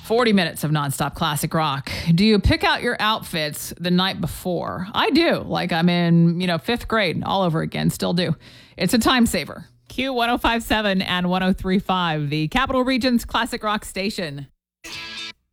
40 minutes of nonstop classic rock. Do you pick out your outfits the night before? I do. Like I'm in, fifth grade all over again. Still do. It's a time saver. Q1057 and 1035, the Capital Region's classic rock station.